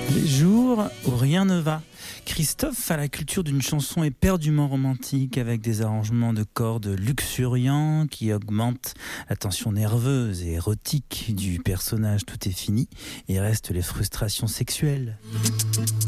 Les jours où rien ne va. Christophe a la culture d'une chanson éperdument romantique avec des arrangements de cordes luxuriants qui augmentent la tension nerveuse et érotique du personnage. Tout est fini et restent les frustrations sexuelles.